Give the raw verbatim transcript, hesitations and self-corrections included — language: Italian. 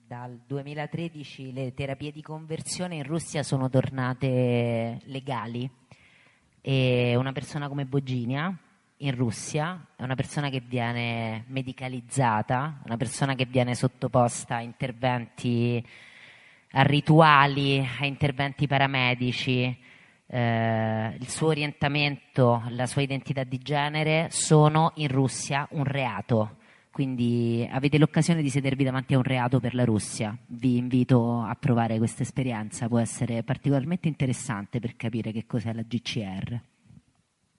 dal duemilatredici le terapie di conversione in Russia sono tornate legali e una persona come Boginia in Russia è una persona che viene medicalizzata, una persona che viene sottoposta a interventi, a rituali, a interventi paramedici. Eh, il suo orientamento, la sua identità di genere sono in Russia un reato. Quindi avete l'occasione di sedervi davanti a un reato per la Russia. Vi invito a provare questa esperienza, può essere particolarmente interessante per capire che cos'è la G C R.